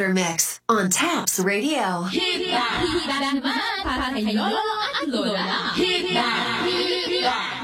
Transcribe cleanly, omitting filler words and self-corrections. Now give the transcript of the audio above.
Quarter Mix on Taps Radio. Hit back naman para kay Lolo at Lola. Hit back!